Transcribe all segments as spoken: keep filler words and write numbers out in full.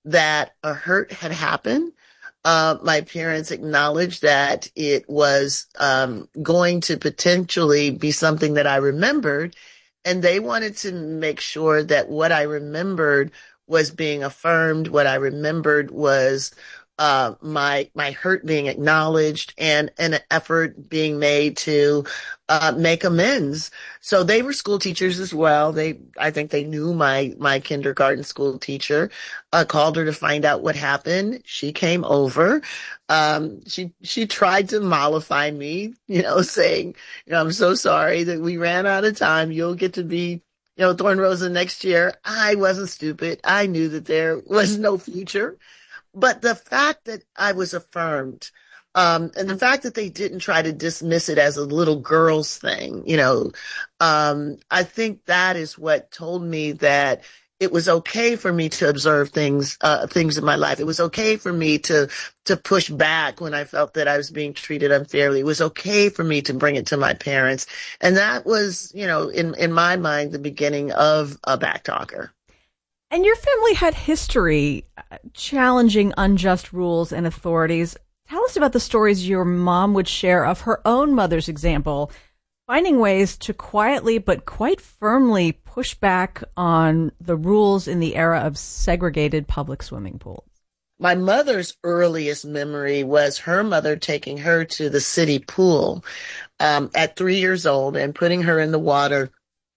that a hurt had happened. Uh, my parents acknowledged that it was um, going to potentially be something that I remembered, and they wanted to make sure that what I remembered was being affirmed. What I remembered was uh, my my hurt being acknowledged, and, and an effort being made to uh, make amends. So they were school teachers as well. They, I think they knew my my kindergarten school teacher. I called her to find out what happened. She came over. Um, she she tried to mollify me, you know, saying, you know, I'm so sorry that we ran out of time. You'll get to be, you know, Thorn Rosa next year. I wasn't stupid. I knew that there was no future. But the fact that I was affirmed, um, and the fact that they didn't try to dismiss it as a little girl's thing, you know, um, I think that is what told me that it was okay for me to observe things, uh, things in my life. It was okay for me to, to push back when I felt that I was being treated unfairly. It was okay for me to bring it to my parents. And that was, you know, in, in my mind, the beginning of a backtalker. And your family had history uh, challenging unjust rules and authorities. Tell us about the stories your mom would share of her own mother's example, finding ways to quietly but quite firmly push back on the rules in the era of segregated public swimming pools. My mother's earliest memory was her mother taking her to the city pool um, at three years old and putting her in the water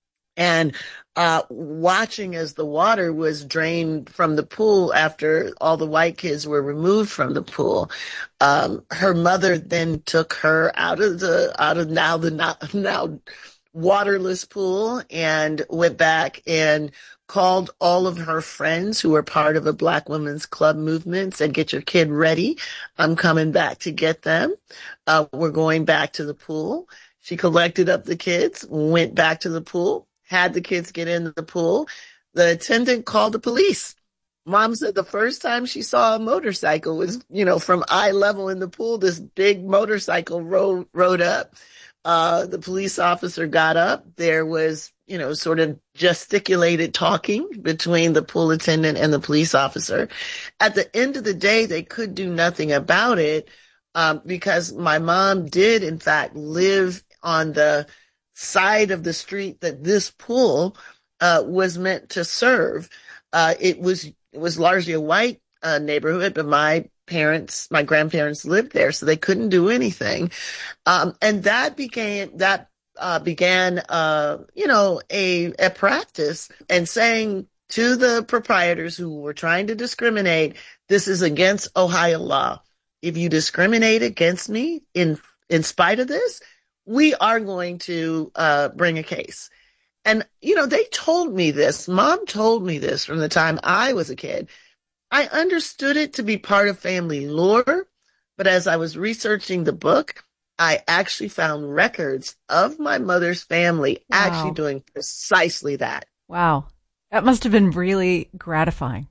and uh, watching as the water was drained from the pool after all the white kids were removed from the pool. Um, her mother then took her out of the, out of now the not, now waterless pool and went back and called all of her friends who were part of a Black Women's Club movement, said, get your kid ready. I'm coming back to get them. Uh, we're going back to the pool. She collected up the kids, went back to the pool, had the kids get in the pool. The attendant called the police. Mom said the first time she saw a motorcycle was, you know, from eye level in the pool, this big motorcycle rode, rode up. Uh, the police officer got up. There was, you know, sort of gesticulated talking between the pool attendant and the police officer. At the end of the day, they could do nothing about it um, because my mom did, in fact, live on the side of the street that this pool uh, was meant to serve. Uh, it was it was largely a white uh, neighborhood, but my parents, my grandparents lived there, so they couldn't do anything. Um, and that became that uh, began, uh, you know, a a practice and saying to the proprietors who were trying to discriminate, this is against Ohio law. If you discriminate against me in in spite of this, we are going to uh, bring a case. And, you know, they told me this. Mom told me this from the time I was a kid. I understood it to be part of family lore, but as I was researching the book, I actually found records of my mother's family Wow. actually doing precisely that. Wow. That must have been really gratifying.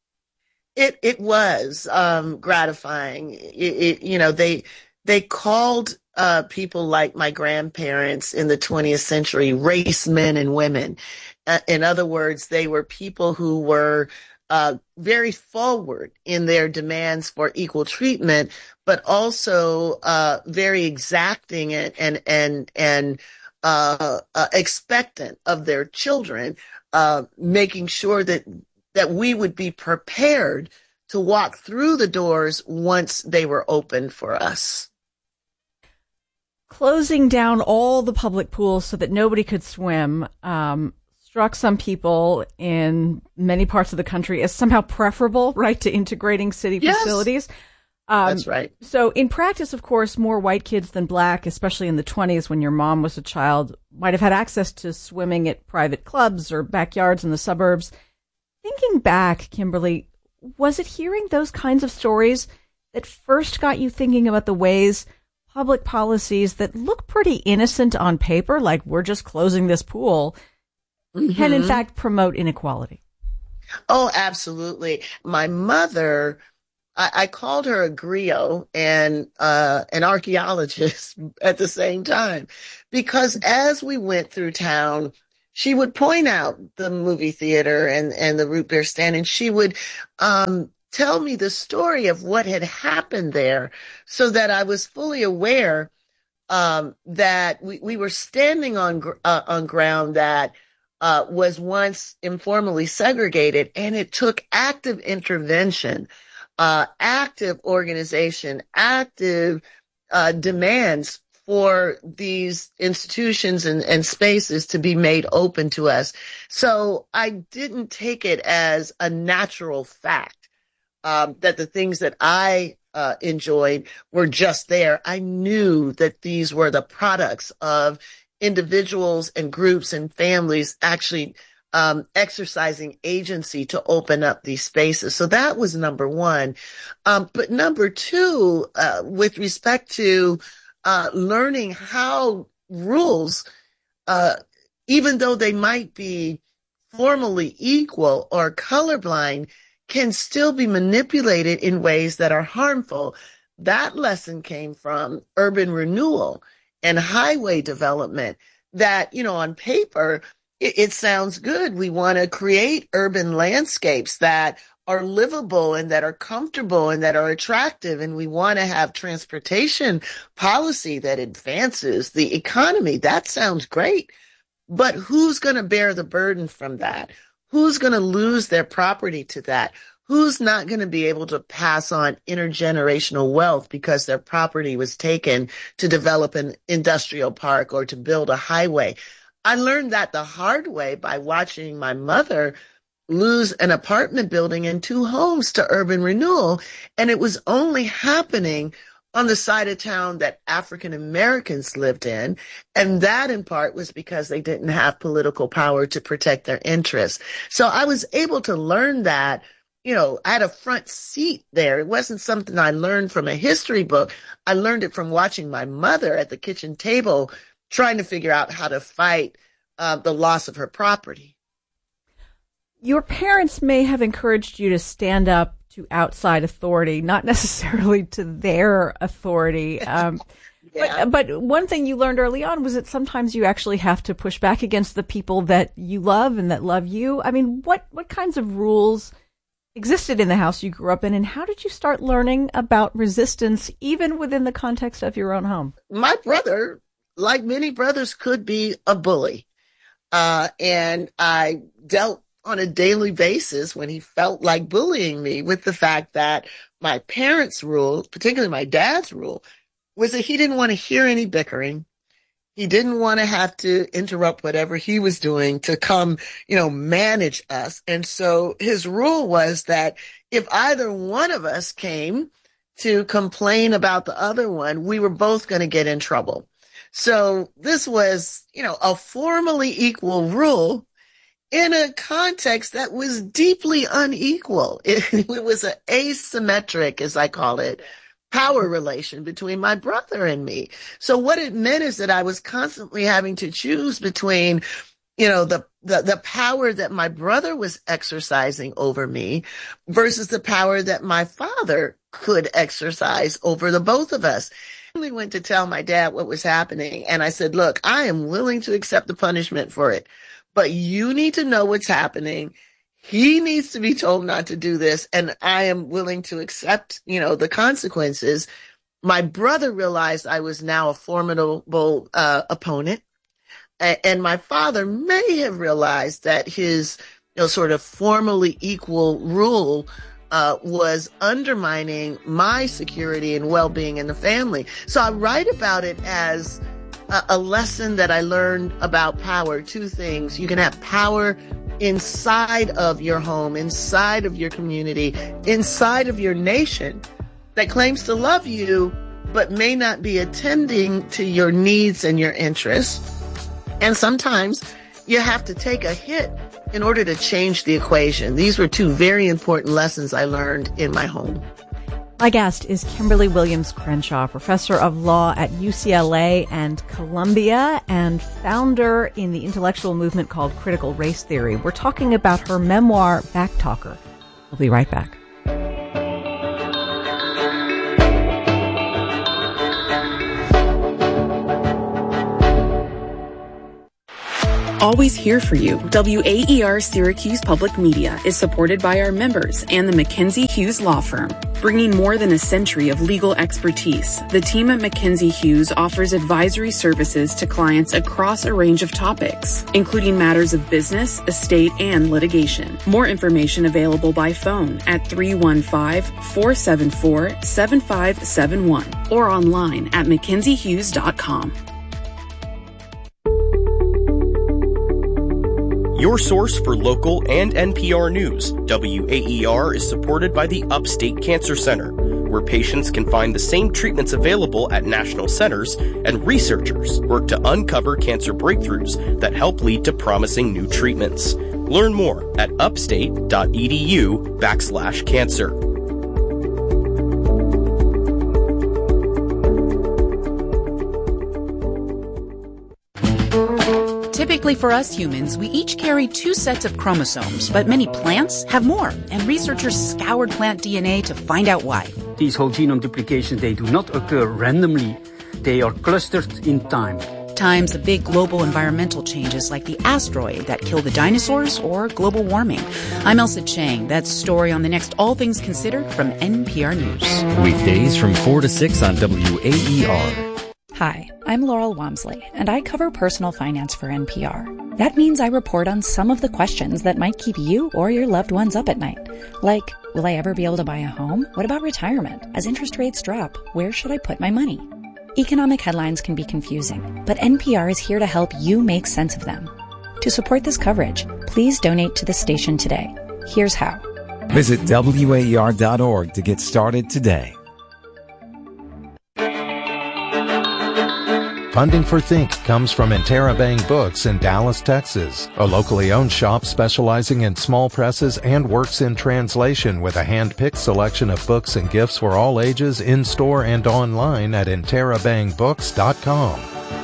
It it was um, gratifying. It, it, you know, they they called uh, people like my grandparents in the twentieth century race men and women. Uh, in other words, they were people who were uh, very forward in their demands for equal treatment, but also uh, very exacting and and and, and uh, uh, expectant of their children, uh, making sure that that we would be prepared to walk through the doors once they were opened for us. Closing down all the public pools so that nobody could swim um, struck some people in many parts of the country as somehow preferable, right, to integrating city Yes, facilities. Um, that's right. So in practice, of course, more white kids than black, especially in the twenties when your mom was a child, might have had access to swimming at private clubs or backyards in the suburbs. Thinking back, Kimberly, was it hearing those kinds of stories that first got you thinking about the ways public policies that look pretty innocent on paper, like we're just closing this pool, mm-hmm. can in fact promote inequality? Oh, absolutely. My mother, I, I called her a griot and uh, an archaeologist at the same time, because as we went through town, she would point out the movie theater and, and the root beer stand, and she would um, tell me the story of what had happened there so that I was fully aware um, that we, we were standing on, uh, on ground that uh, was once informally segregated, and it took active intervention, uh, active organization, active uh, demands for these institutions and, and spaces to be made open to us. So I didn't take it as a natural fact um, that the things that I uh, enjoyed were just there. I knew that these were the products of individuals and groups and families actually um, exercising agency to open up these spaces. So that was number one. Um, but number two, uh, with respect to Uh, learning how rules, uh, even though they might be formally equal or colorblind, can still be manipulated in ways that are harmful. That lesson came from urban renewal and highway development that, you know, on paper, it, it sounds good. We want to create urban landscapes that are livable and that are comfortable and that are attractive. And we want to have transportation policy that advances the economy. That sounds great. But who's going to bear the burden from that? Who's going to lose their property to that? Who's not going to be able to pass on intergenerational wealth because their property was taken to develop an industrial park or to build a highway? I learned that the hard way by watching my mother lose an apartment building and two homes to urban renewal. And it was only happening on the side of town that African Americans lived in. And that in part was because they didn't have political power to protect their interests. So I was able to learn that, you know, I had a front seat there. It wasn't something I learned from a history book. I learned it from watching my mother at the kitchen table, trying to figure out how to fight uh, the loss of her property. Your parents may have encouraged you to stand up to outside authority, not necessarily to their authority. Um, yeah. but, but one thing you learned early on was that sometimes you actually have to push back against the people that you love and that love you. I mean, what, what kinds of rules existed in the house you grew up in, and how did you start learning about resistance, even within the context of your own home? My brother, like many brothers, could be a bully. Uh, and I dealt on a daily basis when he felt like bullying me with the fact that my parents' rule, particularly my dad's rule, was that he didn't want to hear any bickering. He didn't want to have to interrupt whatever he was doing to come, you know, manage us. And so his rule was that if either one of us came to complain about the other one, we were both going to get in trouble. So this was, you know, a formally equal rule in a context that was deeply unequal. It, it was an asymmetric, as I call it, power relation between my brother and me. So what it meant is that I was constantly having to choose between, you know, the, the, the power that my brother was exercising over me versus the power that my father could exercise over the both of us. I went to tell my dad what was happening, and I said, look, I am willing to accept the punishment for it, but you need to know what's happening. He needs to be told not to do this, and I am willing to accept, you know, the consequences. My brother realized I was now a formidable uh, opponent, and my father may have realized that his, you know, sort of formally equal rule uh, was undermining my security and well-being in the family. So I write about it as a, a lesson that I learned about power. Two things: you can have power inside of your home, inside of your community, inside of your nation that claims to love you, but may not be attending to your needs and your interests. And sometimes you have to take a hit in order to change the equation. These were two very important lessons I learned in my home. My guest is Kimberly Williams Crenshaw, professor of law at U C L A and Columbia and founder in the intellectual movement called Critical Race Theory. We're talking about her memoir, Backtalker. We'll be right back. Always here for you. W A E R Syracuse Public Media is supported by our members and the Mackenzie Hughes Law Firm. Bringing more than a century of legal expertise, the team at Mackenzie Hughes offers advisory services to clients across a range of topics, including matters of business, estate, and litigation. More information available by phone at three one five, four seven four, seven five seven one or online at mackenzie hughes dot com. Your source for local and N P R news, W A E R is supported by the Upstate Cancer Center, where patients can find the same treatments available at national centers, and researchers work to uncover cancer breakthroughs that help lead to promising new treatments. Learn more at upstate.edu backslash cancer. Typically for us humans, we each carry two sets of chromosomes, but many plants have more, and researchers scoured plant D N A to find out why. These whole genome duplications, they do not occur randomly. They are clustered in time. Times of big global environmental changes like the asteroid that killed the dinosaurs or global warming. I'm Elsa Chang. That's story on the next All Things Considered from N P R News. Weekdays from four to six on W A E R. Hi, I'm Laurel Wamsley, and I cover personal finance for N P R. That means I report on some of the questions that might keep you or your loved ones up at night. Like, will I ever be able to buy a home? What about retirement? As interest rates drop, where should I put my money? Economic headlines can be confusing, but N P R is here to help you make sense of them. To support this coverage, please donate to the station today. Here's how. Visit W A E R dot org to get started today. Funding for Think comes from Interabang Books in Dallas, Texas, a locally owned shop specializing in small presses and works in translation with a hand-picked selection of books and gifts for all ages in-store and online at interabang books dot com.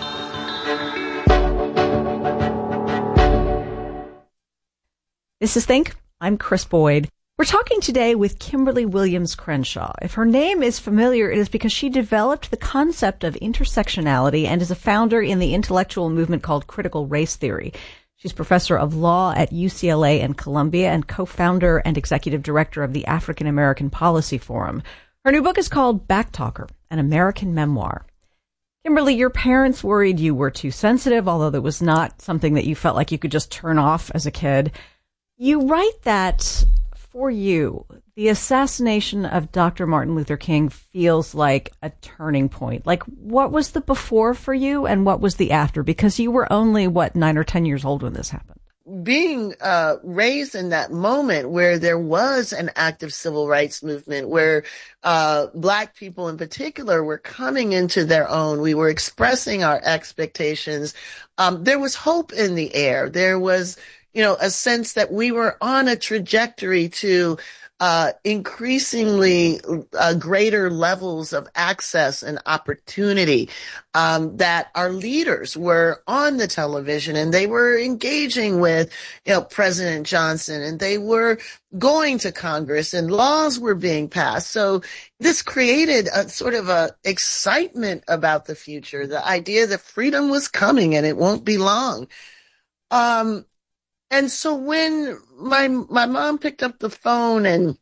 This is Think. I'm Chris Boyd. We're talking today with Kimberly Williams Crenshaw. If her name is familiar, it is because she developed the concept of intersectionality and is a founder in the intellectual movement called critical race theory. She's professor of law at U C L A and Columbia and co-founder and executive director of the African American Policy Forum. Her new book is called Backtalker, an American memoir. Kimberly, your parents worried you were too sensitive, although that was not something that you felt like you could just turn off as a kid. You write that for you, the assassination of Doctor Martin Luther King feels like a turning point. Like, what was the before for you and what was the after? Because you were only, what, nine or ten years old when this happened. Being uh, raised in that moment where there was an active civil rights movement, where uh, Black people in particular were coming into their own, we were expressing our expectations. Um, there was hope in the air. There was, you know, a sense that we were on a trajectory to uh, increasingly uh, greater levels of access and opportunity, um, that our leaders were on the television and they were engaging with, you know, President Johnson, and they were going to Congress and laws were being passed. So this created a sort of a excitement about the future, the idea that freedom was coming and it won't be long. Um, And so when my my mom picked up the phone and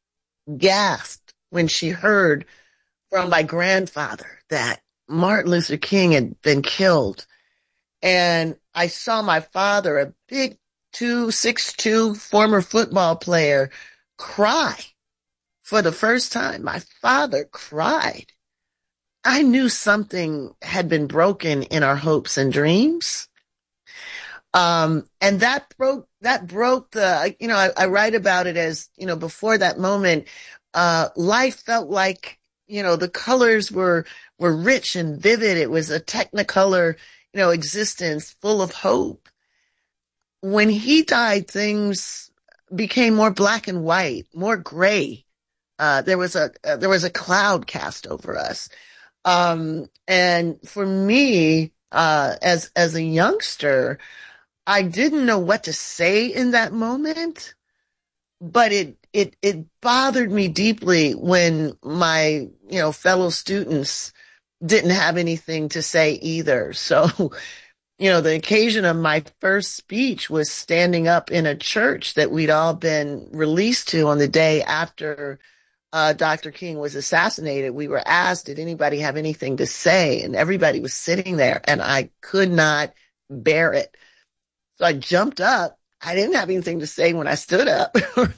gasped when she heard from my grandfather that Martin Luther King had been killed, and I saw my father, a big two six two former football player, cry for the first time. My father cried. I knew something had been broken in our hopes and dreams. Um, and that broke, that broke the, you know, I, I write about it as, you know, before that moment, uh, life felt like, you know, the colors were, were rich and vivid. It was a technicolor, you know, existence full of hope. When he died, things became more black and white, more gray. Uh, there was a, uh, there was a cloud cast over us. Um, and for me, uh, as, as a youngster, I didn't know what to say in that moment, but it, it, it bothered me deeply when my, you know, fellow students didn't have anything to say either. So you know, the occasion of my first speech was standing up in a church that we'd all been released to on the day after uh, Doctor King was assassinated. We were asked, did anybody have anything to say? And everybody was sitting there, and I could not bear it. So I jumped up. I didn't have anything to say when I stood up.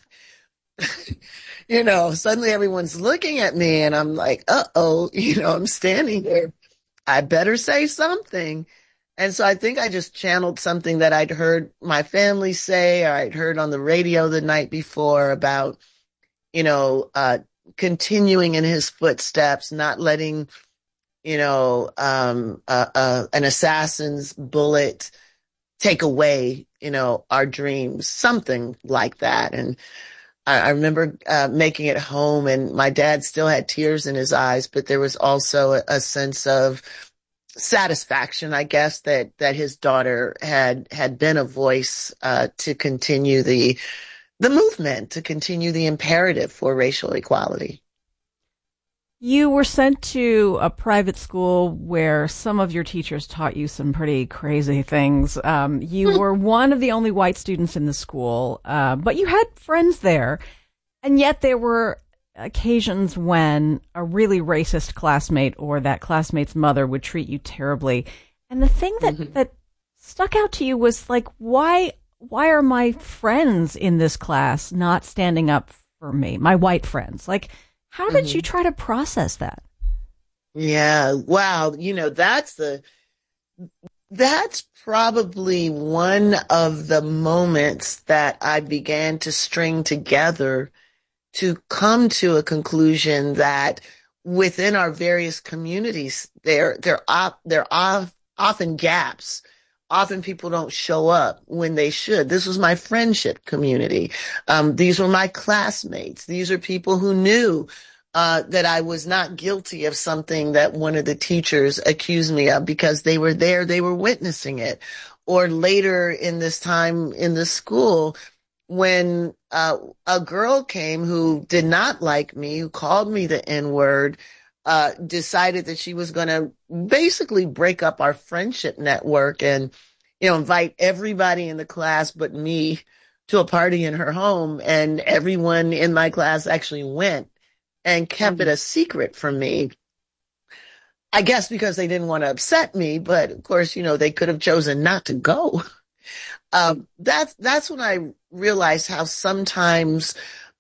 You know, suddenly everyone's looking at me and I'm like, uh-oh, you know, I'm standing there. I better say something. And so I think I just channeled something that I'd heard my family say, or I'd heard on the radio the night before about, you know, uh, continuing in his footsteps, not letting, you know, um, uh, uh, an assassin's bullet take away, you know, our dreams, something like that. And I, I remember uh, making it home, and my dad still had tears in his eyes, but there was also a, a sense of satisfaction, I guess, that that his daughter had had been a voice uh, to continue the the movement, to continue the imperative for racial equality. You were sent to a private school where some of your teachers taught you some pretty crazy things. Um, you were one of the only white students in the school, uh, but you had friends there. And yet there were occasions when a really racist classmate or that classmate's mother would treat you terribly. And the thing that, mm-hmm. that stuck out to you was like, why, why are my friends in this class not standing up for me, my white friends? Like, how did mm-hmm. you try to process that? Yeah. Wow. You know, that's the, that's probably one of the moments that I began to string together to come to a conclusion that within our various communities, there, there are, there are often gaps. Often people don't show up when they should. This was my friendship community. Um, these were my classmates. These are people who knew uh, that I was not guilty of something that one of the teachers accused me of, because they were there, they were witnessing it. Or later in this time in the school, when uh, a girl came who did not like me, who called me the N-word, Uh, decided that she was going to basically break up our friendship network and, you know, invite everybody in the class but me to a party in her home. And everyone in my class actually went and kept mm-hmm. it a secret from me. I guess because they didn't want to upset me, but of course, you know, they could have chosen not to go. Um, that's, that's when I realized how sometimes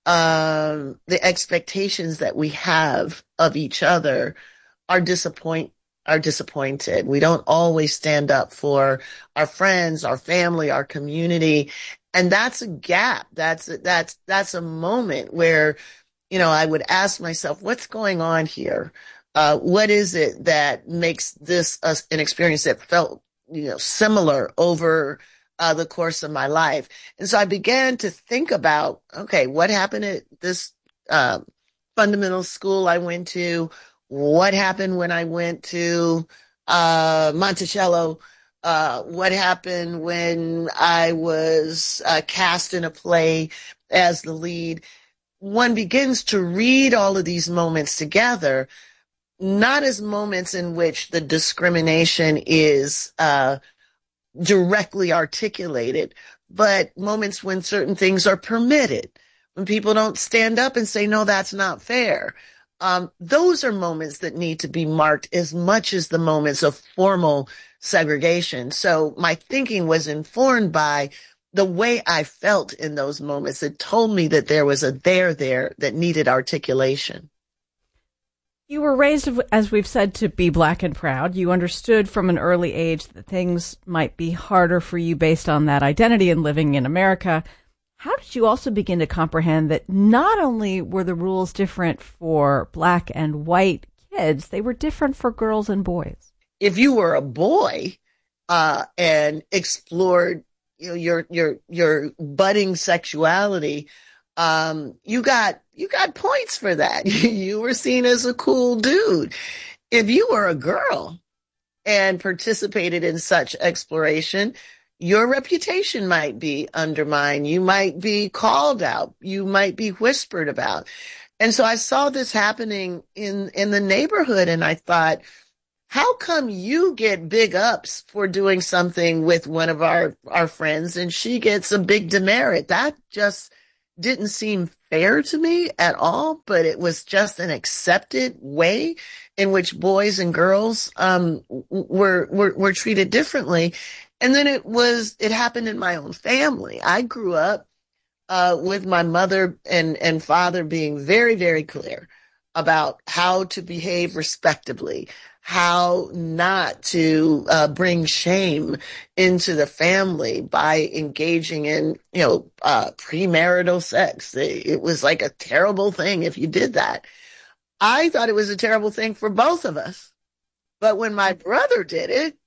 Um, the expectations that we have of each other are disappoint, are disappointed. We don't always stand up for our friends, our family, our community. And that's a gap. That's, that's, that's a moment where, you know, I would ask myself, what's going on here? Uh, what is it that makes this uh, an experience that felt, you know, similar over Uh, the course of my life? And so I began to think about, okay, what happened at this uh, fundamental school I went to? What happened when I went to uh, Monticello? Uh, what happened when I was uh, cast in a play as the lead? One begins to read all of these moments together, not as moments in which the discrimination is uh directly articulated, but moments when certain things are permitted, when people don't stand up and say, no, that's not fair. Um, those are moments that need to be marked as much as the moments of formal segregation. So my thinking was informed by the way I felt in those moments. It told me that there was a there there that needed articulation. You were raised, as we've said, to be black and proud. You understood from an early age that things might be harder for you based on that identity and living in America. How did you also begin to comprehend that not only were the rules different for black and white kids, they were different for girls and boys? If you were a boy uh, and explored, you know, your your your budding sexuality, um, you got you got points for that. You were seen as a cool dude. If you were a girl and participated in such exploration, your reputation might be undermined. You might be called out. You might be whispered about. And so I saw this happening in, in the neighborhood, and I thought, how come you get big ups for doing something with one of our, our friends and she gets a big demerit? That just didn't seem fair to me at all, but it was just an accepted way in which boys and girls um, were, were were treated differently. And then it was it happened in my own family. I grew up uh, with my mother and and father being very, very clear about how to behave respectably, how not to uh, bring shame into the family by engaging in, you know, uh, premarital sex. It, it was like a terrible thing if you did that. I thought it was a terrible thing for both of us. But when my brother did it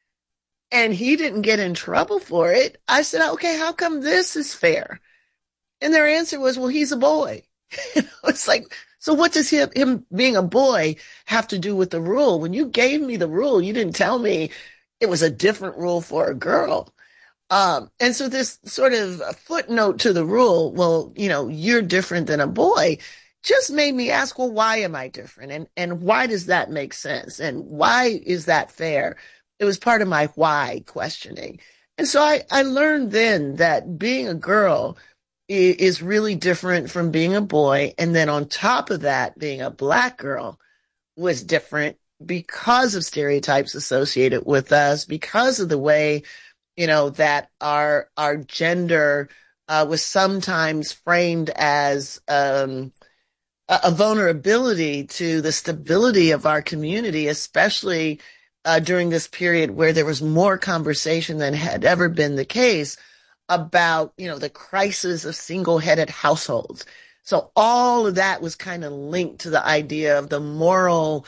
and he didn't get in trouble for it, I said, okay, how come this is fair? And their answer was, well, he's a boy. It's like, so what does him, him being a boy have to do with the rule? When you gave me the rule, you didn't tell me it was a different rule for a girl. Um, and so this sort of footnote to the rule, well, you know, you're different than a boy, just made me ask, well, why am I different? And, and why does that make sense? And why is that fair? It was part of my why questioning. And so I, I learned then that being a girl is really different from being a boy. And then on top of that, being a Black girl was different because of stereotypes associated with us, because of the way, you know, that our, our gender uh, was sometimes framed as um, a, a vulnerability to the stability of our community, especially uh, during this period where there was more conversation than had ever been the case about, you know, the crisis of single-headed households. So all of that was kind of linked to the idea of the moral,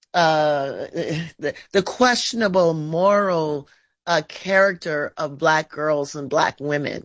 uh, the, the questionable moral uh, character of Black girls and Black women.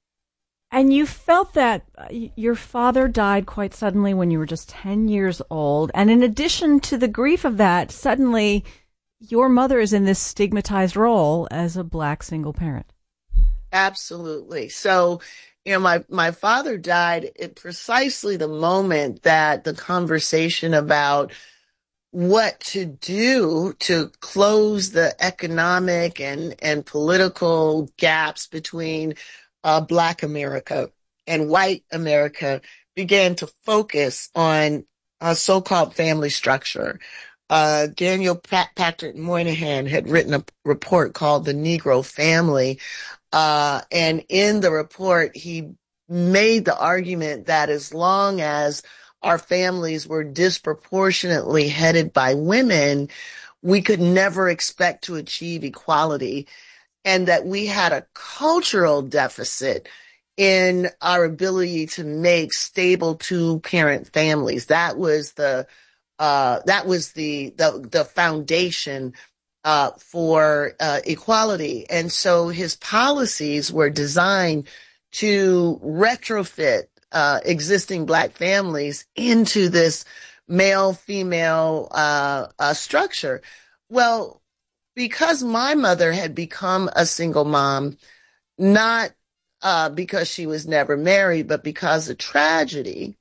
And you felt that your father died quite suddenly when you were just ten years old. And in addition to the grief of that, suddenly your mother is in this stigmatized role as a Black single parent. Absolutely. So, you know, my, my father died at precisely the moment that the conversation about what to do to close the economic and, and political gaps between uh, Black America and white America began to focus on a so-called family structure. Uh, Daniel Pat- Patrick Moynihan had written a report called The Negro Family. Uh, and in the report, he made the argument that as long as our families were disproportionately headed by women, we could never expect to achieve equality, and that we had a cultural deficit in our ability to make stable two-parent families. That was the uh, that was the the, the foundation Uh, for uh, equality. And so his policies were designed to retrofit uh, existing Black families into this male-female uh, uh, structure. Well, because my mother had become a single mom, not uh, because she was never married, but because of tragedy,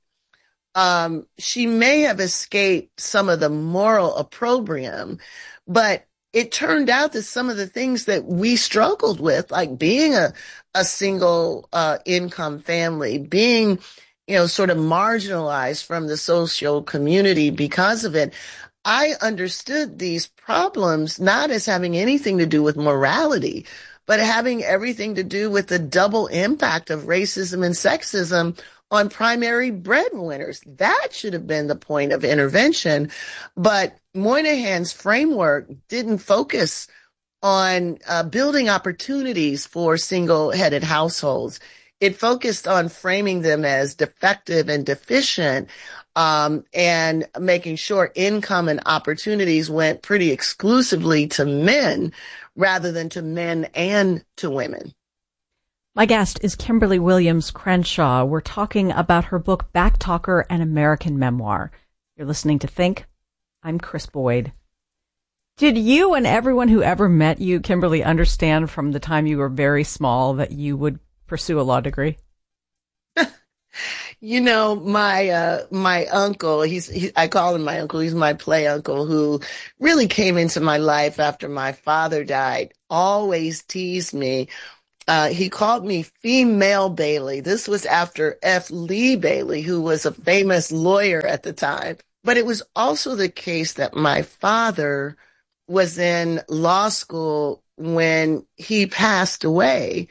um, she may have escaped some of the moral opprobrium, but it turned out that some of the things that we struggled with, like being a, a single uh, income family, being, you know, sort of marginalized from the social community because of it, I understood these problems not as having anything to do with morality, but having everything to do with the double impact of racism and sexism on primary breadwinners. That should have been the point of intervention. But Moynihan's framework didn't focus on uh, building opportunities for single-headed households. It focused on framing them as defective and deficient, um, and making sure income and opportunities went pretty exclusively to men rather than to men and to women. My guest is Kimberly Williams Crenshaw. We're talking about her book, Backtalker, an American Memoir. You're listening to Think. I'm Chris Boyd. Did you and everyone who ever met you, Kimberly, understand from the time you were very small that you would pursue a law degree? You know, my uh my uncle, he's he, I call him my uncle, he's my play uncle, who really came into my life after my father died, always teased me. Uh, he called me Female Bailey. This was after F. Lee Bailey, who was a famous lawyer at the time. But it was also the case that my father was in law school when he passed away.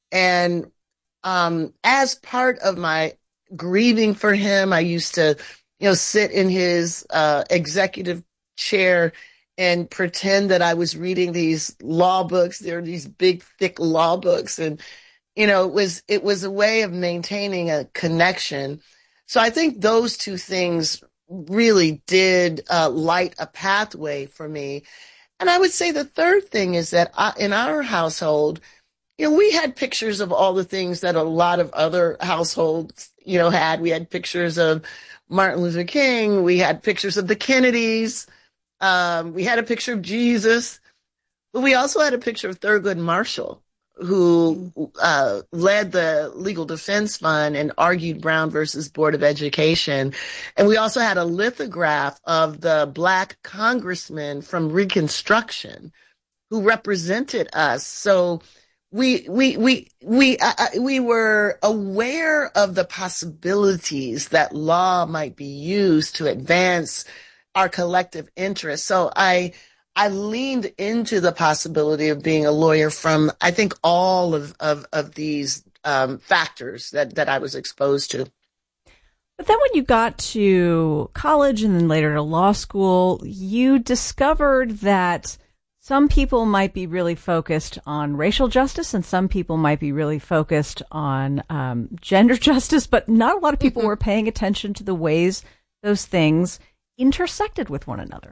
And um, as part of my grieving for him, I used to, you know, sit in his uh, executive chair and pretend that I was reading these law books. There are these big, thick law books. And, you know, it was, it was a way of maintaining a connection. So I think those two things really did uh, light a pathway for me. And I would say the third thing is that I, in our household, you know, we had pictures of all the things that a lot of other households, you know, had. We had pictures of Martin Luther King. We had pictures of the Kennedys. Um, we had a picture of Jesus, but we also had a picture of Thurgood Marshall, who uh, led the Legal Defense Fund and argued Brown versus Board of Education. And we also had a lithograph of the Black congressman from Reconstruction who represented us. So we we we we uh, we were aware of the possibilities that law might be used to advance our collective interests. So I, I leaned into the possibility of being a lawyer from, I think, all of, of, of these um, factors that, that I was exposed to. But then when you got to college and then later to law school, you discovered that some people might be really focused on racial justice and some people might be really focused on um, gender justice, but not a lot of people were paying attention to the ways those things intersected with one another.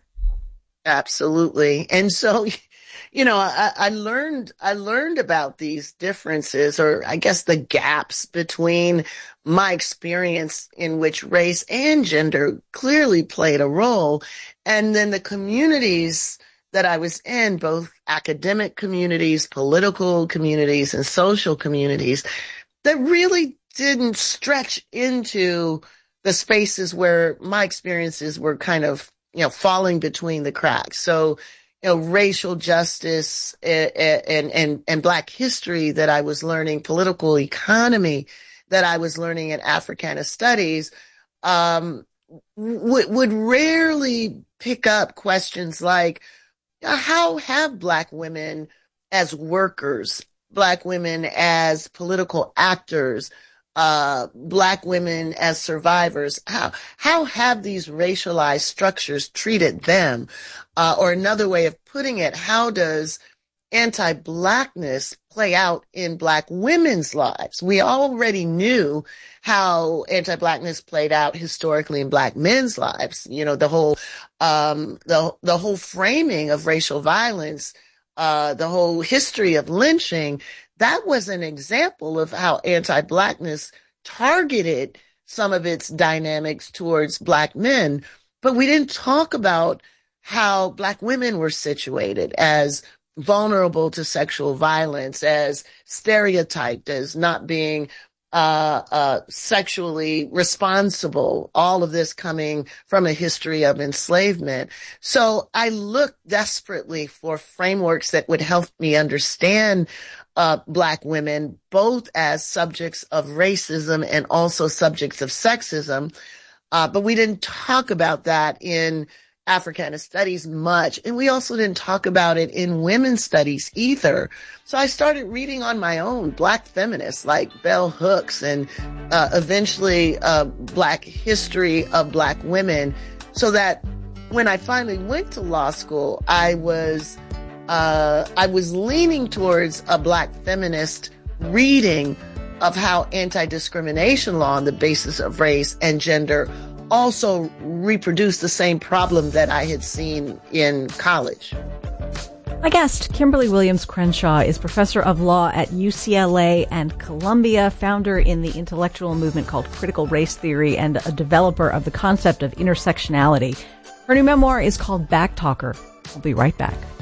Absolutely. And so, you know, I, I learned, I learned about these differences, or I guess the gaps between my experience in which race and gender clearly played a role. And then the communities that I was in, both academic communities, political communities, and social communities, that really didn't stretch into the spaces where my experiences were kind of, you know, falling between the cracks. So, you know, racial justice and, and, and, and Black history that I was learning, political economy that I was learning in Africana studies, um, w- would rarely pick up questions like, how have Black women as workers, Black women as political actors, Uh, Black women as survivors, how, how have these racialized structures treated them? Uh, or another way of putting it, how does anti-Blackness play out in Black women's lives? We already knew how anti-Blackness played out historically in Black men's lives. You know, the whole, um, the, the whole framing of racial violence, uh, the whole history of lynching. That was an example of how anti-Blackness targeted some of its dynamics towards Black men. But we didn't talk about how Black women were situated as vulnerable to sexual violence, as stereotyped, as not being uh, uh, sexually responsible, all of this coming from a history of enslavement. So I looked desperately for frameworks that would help me understand Uh, Black women, both as subjects of racism and also subjects of sexism. Uh, but we didn't talk about that in Africana studies much. And we also didn't talk about it in women's studies either. So I started reading on my own Black feminists like Bell Hooks and uh, eventually uh, Black history of Black women, so that when I finally went to law school, I was Uh, I was leaning towards a Black feminist reading of how anti-discrimination law on the basis of race and gender also reproduced the same problem that I had seen in college. My guest, Kimberly Williams Crenshaw, is professor of law at U C L A and Columbia, founder in the intellectual movement called Critical Race Theory, and a developer of the concept of intersectionality. Her new memoir is called Backtalker. We'll be right back.